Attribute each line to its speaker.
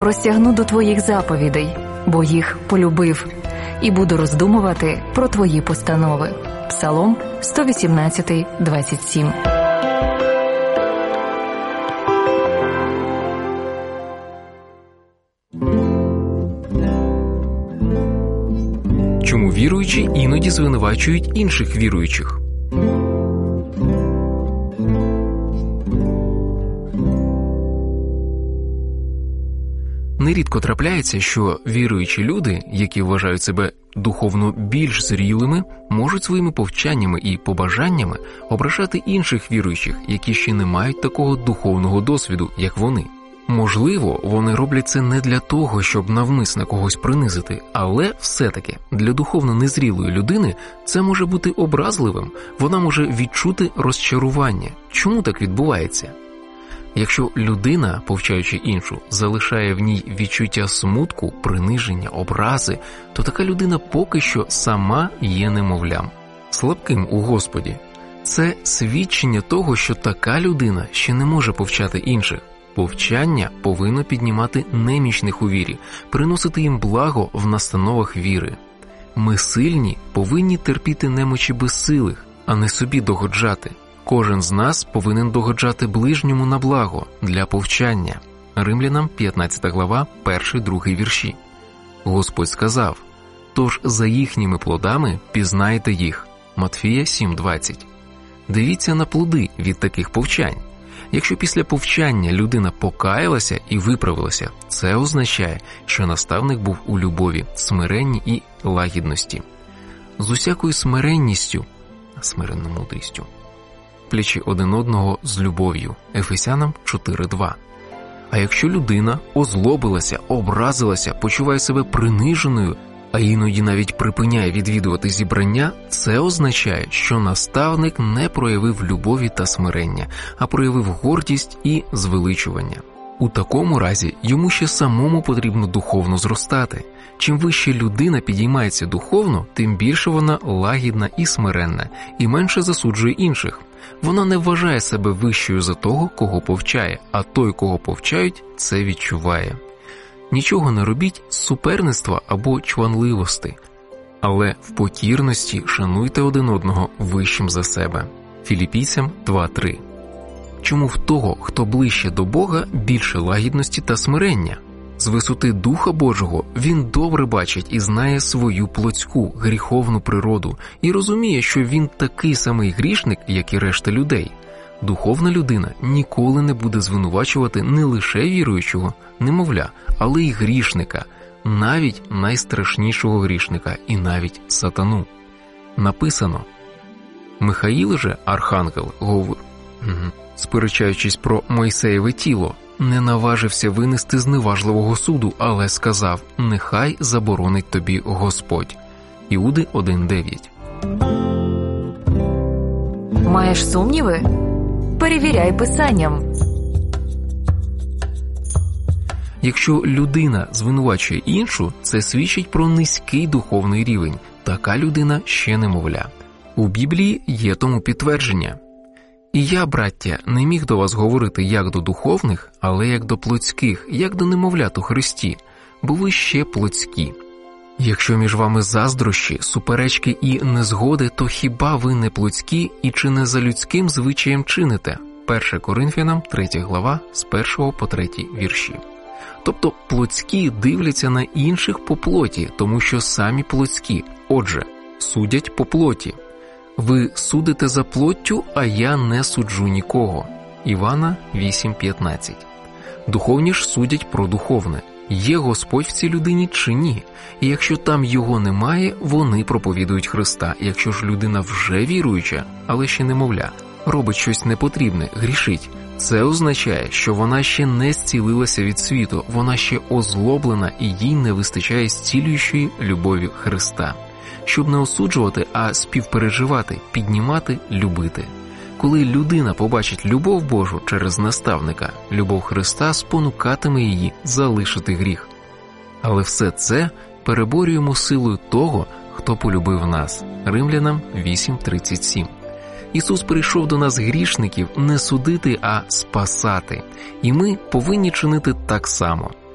Speaker 1: простягну до твоїх заповідей, бо їх полюбив, і буду роздумувати про твої постанови. Псалом 118, 27.
Speaker 2: Чому віруючі іноді звинувачують інших віруючих? Нерідко трапляється, що віруючі люди, які вважають себе духовно більш зрілими, можуть своїми повчаннями і побажаннями ображати інших віруючих, які ще не мають такого духовного досвіду, як вони. Можливо, вони роблять це не для того, щоб навмисно когось принизити, але все-таки для духовно незрілої людини це може бути образливим, вона може відчути розчарування. Чому так відбувається? Якщо людина, повчаючи іншу, залишає в ній відчуття смутку, приниження, образи, то така людина поки що сама є немовлям, слабким у Господі. Це свідчення того, що така людина ще не може повчати інших. Повчання повинно піднімати немічних у вірі, приносити їм благо в настановах віри. Ми сильні повинні терпіти немочі безсилих, а не собі догоджати. Кожен з нас повинен догоджати ближньому на благо для повчання. Римлянам 15 глава, 1-2 вірші. Господь сказав: «Тож за їхніми плодами пізнайте їх». Матфія 7:20. Дивіться на плоди від таких повчань. Якщо після повчання людина покаялася і виправилася, це означає, що наставник був у любові, смиренні і лагідності. З усякою смиренністю, смиренною мудрістю, плечі один одного з любов'ю. Ефесянам 4:2. А якщо людина озлобилася, образилася, почуває себе приниженою, а іноді навіть припиняє відвідувати зібрання, це означає, що наставник не проявив любові та смирення, а проявив гордість і звеличування. У такому разі йому ще самому потрібно духовно зростати. Чим вище людина підіймається духовно, тим більше вона лагідна і смиренна, і менше засуджує інших. Вона не вважає себе вищою за того, кого повчає, а той, кого повчають, це відчуває. Нічого не робіть з суперництва або чванливости, але в покірності шануйте один одного вищим за себе. Філіпійцям 2:3. Чому в того, хто ближче до Бога, більше лагідності та смирення? З висоти Духа Божого він добре бачить і знає свою плотську, гріховну природу і розуміє, що він такий самий грішник, як і решта людей. Духовна людина ніколи не буде звинувачувати не лише віруючого, немовля, але й грішника, навіть найстрашнішого грішника і навіть сатану. Написано: Михаїл же, архангел, сперечаючись про Мойсеєве тіло, не наважився винести зневажливого суду, але сказав: «Нехай заборонить тобі Господь». Іуди 1:9.
Speaker 1: Маєш сумніви? Перевіряй Писанням.
Speaker 2: Якщо людина звинувачує іншу, це свідчить про низький духовний рівень. Така людина ще немовля. У Біблії є тому підтвердження. «І я, браття, не міг до вас говорити як до духовних, але як до плотських, як до немовлят у Христі, бо ви ще плотські. Якщо між вами заздрощі, суперечки і незгоди, то хіба ви не плотські і чи не за людським звичаєм чините?» 1 Коринфянам 3 глава з 1 по 3 вірші. Тобто плотські дивляться на інших по плоті, тому що самі плотські. Отже, судять по плоті. «Ви судите за плоттю, а я не суджу нікого». Івана 8:15. Духовні ж судять про духовне. Є Господь в цій людині чи ні? І якщо там його немає, вони проповідують Христа. Якщо ж людина вже віруюча, але ще немовля, робить щось непотрібне, грішить, це означає, що вона ще не зцілилася від світу, вона ще озлоблена і їй не вистачає зцілюючої любові Христа. Щоб не осуджувати, а співпереживати, піднімати, любити. Коли людина побачить любов Божу через наставника, любов Христа спонукатиме її залишити гріх. Але все це переборюємо силою того, хто полюбив нас. Римлянам 8:37. Ісус прийшов до нас грішників не судити, а спасати. І ми повинні чинити так само.